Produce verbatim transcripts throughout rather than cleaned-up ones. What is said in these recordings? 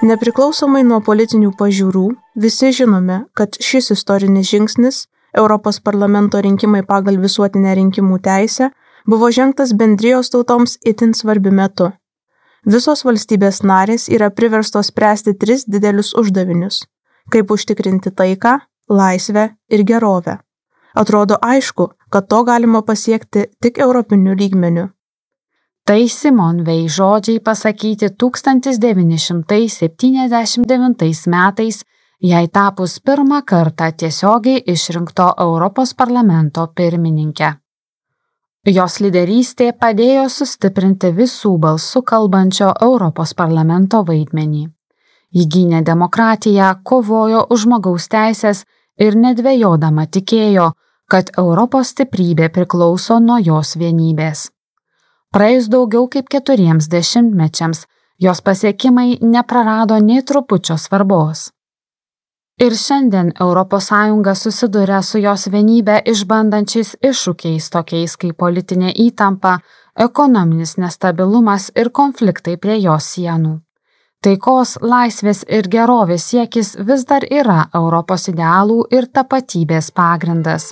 Nepriklausomai nuo politinių pažiūrų, visi žinome, kad šis istorinis žingsnis, Europos parlamento rinkimai pagal visuotinę rinkimų teisę, buvo žengtas bendrijos tautoms itin svarbiu metu. Visos valstybės narės yra priverstos spręsti tris didelius uždavinius – kaip užtikrinti taiką, laisvę ir gerovę. Atrodo aišku, kad to galima pasiekti tik europiniu lygmeniu. Tai Simone Veil žodžiai pasakyti tūkstantis devyni šimtai septyniasdešimt devintais metais, jai tapus pirmą kartą tiesiogiai išrinkto Europos parlamento pirmininke. Jos lyderystė padėjo sustiprinti visų balsų kalbančio Europos parlamento vaidmenį. Ji gynė demokratiją, kovojo už žmogaus teisės ir nedvejodama tikėjo, kad Europos stiprybė priklauso nuo jos vienybės. Praėjus daugiau kaip keturiems dešimtmečiams, jos pasiekimai neprarado nei trupučio svarbos. Ir šiandien Europos Sąjunga susiduria su jos vienybę išbandančiais iššūkiais tokiais kaip politinė įtampa, ekonominis nestabilumas ir konfliktai prie jos sienų. Taikos, laisvės ir gerovės siekis vis dar yra Europos idealų ir tapatybės pagrindas.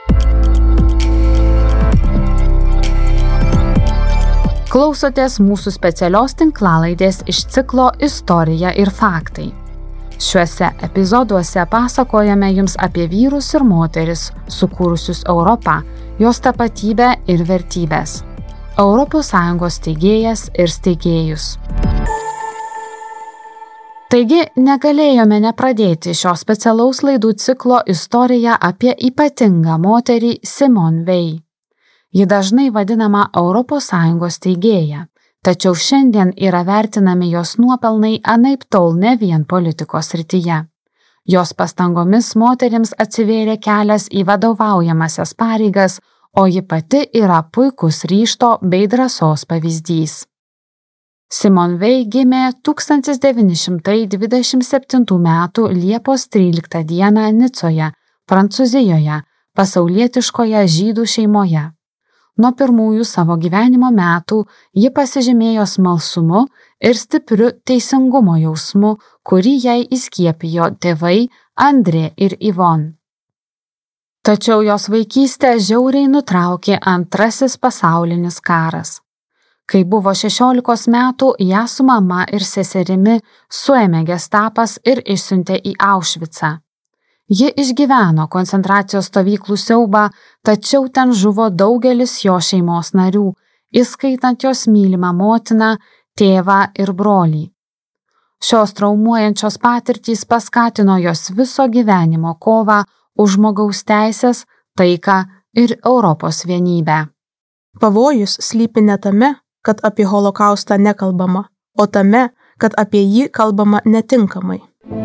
Klausotės mūsų specialios tinklalaidės iš ciklo Istorija ir faktai. Šiuose epizoduose pasakojame jums apie vyrus ir moteris, sukūrusius Europą, jos tapatybę ir vertybės. Europos Sąjungos steigėjas ir steigėjus. Taigi negalėjome nepradėti šio specialaus laidų ciklo Istorija apie ypatingą moterį Simone Veil. Ji dažnai vadinama Europos Sąjungos steigėja, tačiau šiandien yra vertinami jos nuopelnai anaiptol ne vien politikos srityje. Jos pastangomis moterims atsivėrė kelias į vadovaujamasias pareigas, o ji pati yra puikus ryžto bei drąsos pavyzdys. Simone Veil gimė tūkstantis devyni šimtai dvidešimt septintų metų Liepos tryliktą dieną Nicoje, Prancūzijoje, pasaulietiškoje žydų šeimoje. Nuo pirmųjų savo gyvenimo metų ji pasižymėjo smalsumu ir stipriu teisingumo jausmu, kurį jai įskiepijo tėvai Andrė ir Yvonne. Tačiau jos vaikystę žiauriai nutraukė antrasis pasaulinis karas. Kai buvo šešiolikos metų, ją su mama ir seserimi suėmė gestapas ir išsiuntė į Aušvicą. Ji išgyveno koncentracijos stovyklų siaubą, tačiau ten žuvo daugelis jo šeimos narių, įskaitant jos mylimą motiną, tėvą ir brolį. Šios traumuojančios patirtys paskatino jos viso gyvenimo kovą už žmogaus teisės, taiką ir Europos vienybę. Pavojus slypi ne tame, kad apie holokaustą nekalbama, o tame, kad apie jį kalbama netinkamai.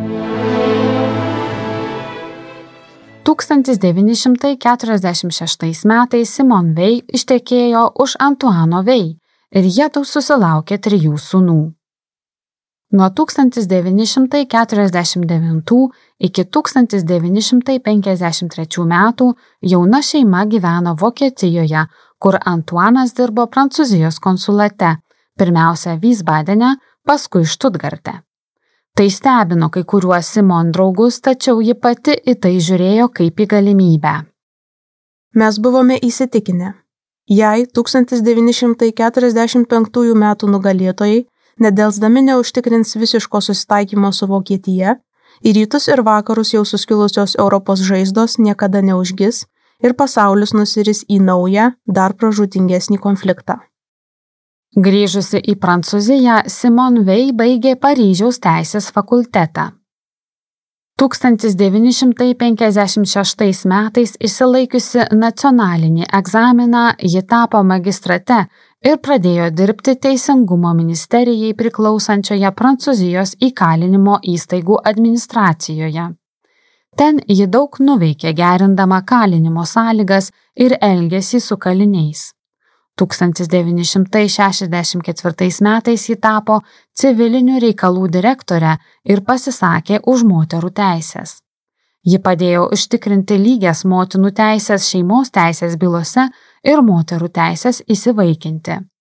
tūkstantis devyni šimtai keturiasdešimt šeštais metais Simone Veil ištekėjo už Antoine Veil ir jiedu susilaukė trijų sūnų. Nuo tūkstantis devyni šimtai keturiasdešimt devintų iki tūkstantis devyni šimtai penkiasdešimt trečių metų jauna šeima gyveno Vokietijoje, kur Antoinas dirbo Prancūzijos konsulate, pirmiausia Wiesbadene, paskui Štutgarte. Tai stebino kai kuriuos Simone draugus, tačiau ji pati į tai žiūrėjo kaip į galimybę. Mes buvome įsitikinę, jei tūkstantis devyni šimtai keturiasdešimt penktųjų metų nugalėtojai nedelsdami neužtikrins visiško susitaikymo su Vokietija, į rytus ir vakarus jau suskilusios Europos žaizdos niekada neužgis ir pasaulis nusiris į naują, dar pražūtingesnį konfliktą. Grįžusi į Prancūziją, Simone Veil baigė Paryžiaus teisės fakultetą. tūkstantis devyni šimtai penkiasdešimt šeštais metais išsilaikiusi nacionalinį egzaminą, ji tapo magistrate ir pradėjo dirbti Teisingumo ministerijai priklausančioje Prancūzijos įkalinimo įstaigų administracijoje. Ten ji daug nuveikė gerindama kalinimo sąlygas ir elgesį su kaliniais. tūkstantis devyni šimtai šešiasdešimt ketvirtais metais ji tapo civilinių reikalų direktore ir pasisakė už moterų teisės. Ji padėjo užtikrinti lygias motinų teisės šeimos teisės bylose ir moterų teisės įsivaikinti.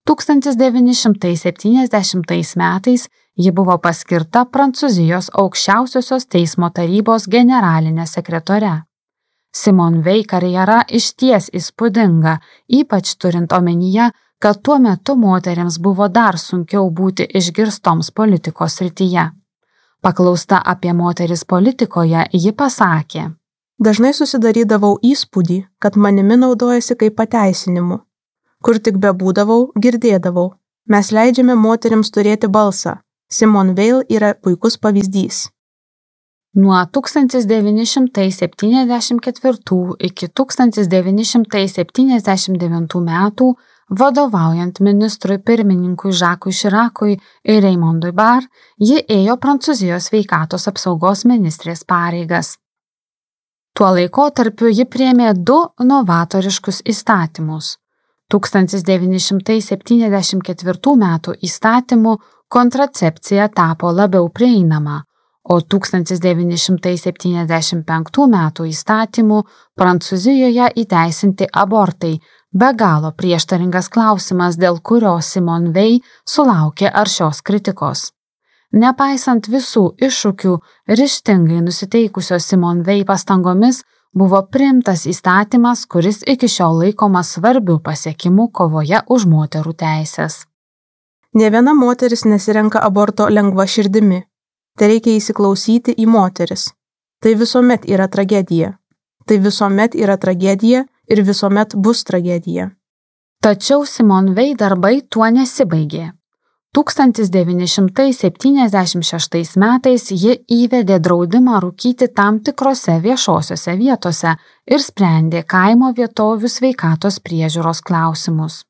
tūkstantis devyni šimtai septyniasdešimtais metais ji buvo paskirta Prancūzijos aukščiausiosios teismo tarybos generaline sekretore. Simone Veil karjera išties įspūdinga, ypač turint omenyje, kad tuo metu moterims buvo dar sunkiau būti išgirstoms politikos srityje. Paklausta apie moteris politikoje, ji pasakė: Dažnai susidarydavau įspūdį, kad manimi naudojasi kaip pateisinimu. Kur tik bebūdavau, girdėdavau. Mes leidžiame moterims turėti balsą. Simone Veil yra puikus pavyzdys. Nuo tūkstantis devyni šimtai septyniasdešimt ketvirtų iki tūkstantis devyni šimtai septyniasdešimt devintų metų, vadovaujant ministrui pirmininkui Žakui Širakui ir Raymondui Barre, ji ėjo Prancūzijos sveikatos apsaugos ministrės pareigas. Tuo laikotarpiu ji priėmė du novatoriškus įstatymus. tūkstantis devyni šimtai septyniasdešimt ketvirtų metų įstatymu kontracepcija tapo labiau prieinama, o tūkstantis devyni šimtai septyniasdešimt penktų metų įstatymu Prancūzijoje įteisinti abortai, be galo prieštaringas klausimas, dėl kurio Simone Veil sulaukė aršios kritikos. Nepaisant visų iššūkių, ryžtingai nusiteikusios Simone Veil pastangomis buvo priimtas įstatymas, kuris iki šiol laikomas svarbiu pasiekimu kovoje už moterų teises. Nė viena moteris nesirenka aborto lengva širdimi. Tai reikia įsiklausyti į moteris. Tai visuomet yra tragedija. Tai visuomet yra tragedija ir visuomet bus tragedija. Tačiau Simone Veil darbai tuo nesibaigė. tūkstantis devyni šimtai septyniasdešimt šeštais metais ji įvedė draudimą rūkyti tam tikrose viešosiose vietose ir sprendė kaimo vietovių sveikatos priežiūros klausimus.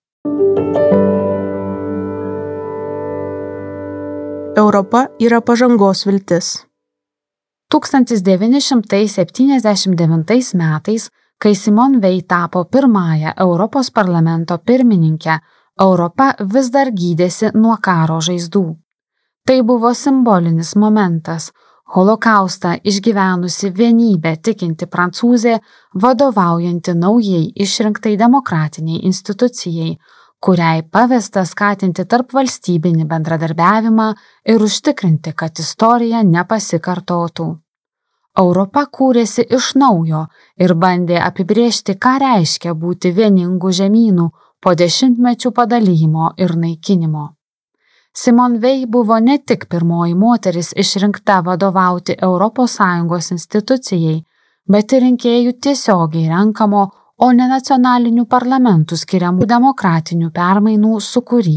Europa yra pažangos viltis. tūkstantis devyni šimtai septyniasdešimt devintais metais, kai Simone Veil tapo pirmąją Europos parlamento pirmininkę, Europa vis dar gydėsi nuo karo žaizdų. Tai buvo simbolinis momentas. Holokaustą išgyvenusi vienybę tikinti prancūzė, vadovaujanti naujai išrinktai demokratiniai institucijai, kuriai pavesta skatinti tarp valstybinį bendradarbiavimą ir užtikrinti, kad istorija nepasikartotų. Europa kūrėsi iš naujo ir bandė apibrėžti, ką reiškia būti vieningų žemynų po dešimtmečių padalijimo ir naikinimo. Simone Veil buvo ne tik pirmoji moteris išrinkta vadovauti Europos Sąjungos institucijai, bet ir rinkėjų tiesiogiai renkamo, o ne nacionalinių parlamentų skiriamų demokratinių permainų sukūrį.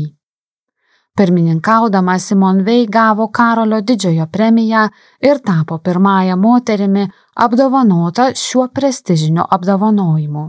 Pirmininkaudama Simone Veil gavo Karolio didžiojo premiją ir tapo pirmąja moterimi apdovanota šiuo prestižiniu apdovanojimu.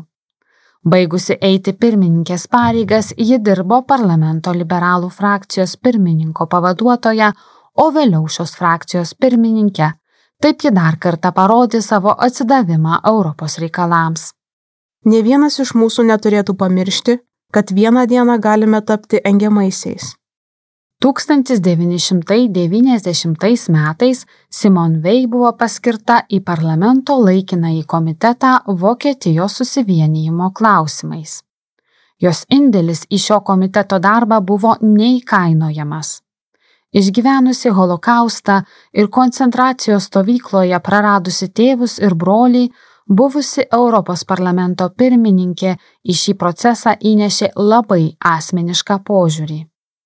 Baigusi eiti pirmininkės pareigas, ji dirbo parlamento liberalų frakcijos pirmininko pavaduotoja, o vėliau šios frakcijos pirmininkė. Taip ji dar kartą parodė savo atsidavimą Europos reikalams. Nė vienas iš mūsų neturėtų pamiršti, kad vieną dieną galime tapti engiamaisiais. tūkstantis devyni šimtai devyniasdešimtais metais Simone Veil buvo paskirta į parlamento laikinąjį komitetą Vokietijos susivienijimo klausimais. Jos indėlis į šio komiteto darbą buvo neįkainojamas. Išgyvenusi holokaustą ir koncentracijos stovykloje praradusi tėvus ir brolį, buvusi Europos parlamento pirmininkė į šį procesą įnešė labai asmenišką požiūrį.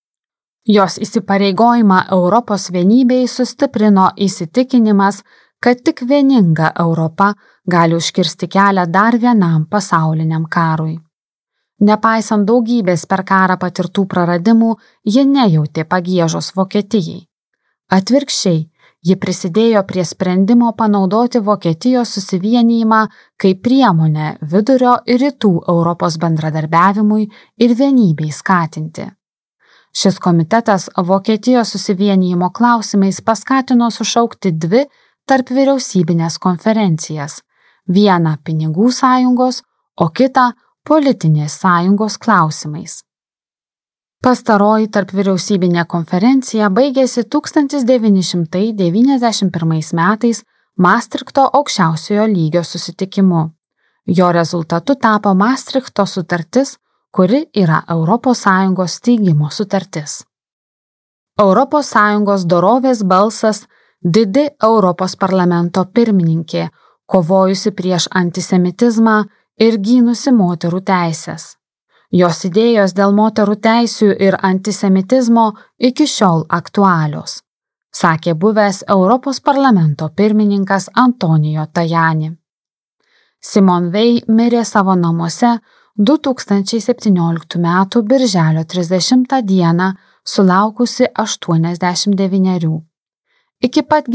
Jos įsipareigojimą Europos vienybei sustiprino įsitikinimas, kad tik vieninga Europa gali užkirsti kelią dar vienam pasauliniam karui. Nepaisant daugybės per karą patirtų praradimų, ji nejautė pagiežos Vokietijai. Atvirkščiai, ji prisidėjo prie sprendimo panaudoti Vokietijos susivienijimą kaip priemonę vidurio ir rytų Europos bendradarbiavimui ir vienybei skatinti. Šis komitetas Vokietijos susivienijimo klausimais paskatino sušaukti dvi tarp vyriausybinės konferencijas, vieną pinigų sąjungos, o kitą politinės sąjungos klausimais. Pastaroji tarp vyriausybinė konferencija baigėsi tūkstantis devyni šimtai devyniasdešimt pirmais metais Maastrichto aukščiausiojo lygio susitikimu. Jo rezultatu tapo Maastrichto sutartis, kuri yra Europos Sąjungos steigimo sutartis. Europos Sąjungos dorovės balsas didi Europos parlamento pirmininkė, kovojusi prieš antisemitizmą ir gynusi moterų teises. Jos idėjos dėl moterų teisių ir antisemitizmo iki šiol aktualios, sakė buvęs Europos parlamento pirmininkas Antonijo Tajani. Simone Veil mirė savo namuose du tūkstančiai septynioliktų metų birželio trisdešimtą dieną sulaukusi aštuoniasdešimt devynerių. Iki pat